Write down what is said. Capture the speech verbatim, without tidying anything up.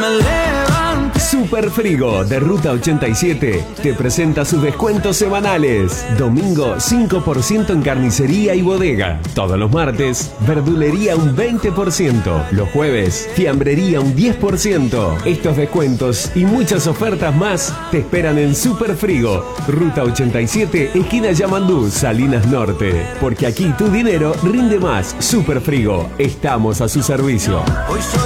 Superfrigo de Ruta ochenta y siete te presenta sus descuentos semanales. Domingo cinco por ciento en carnicería y bodega. Todos los martes, verdulería un veinte por ciento. Los jueves, fiambrería un diez por ciento. Estos descuentos y muchas ofertas más te esperan en Superfrigo. Ruta ochenta y siete, esquina Yamandú, Salinas Norte. Porque aquí tu dinero rinde más. Superfrigo, estamos a su servicio.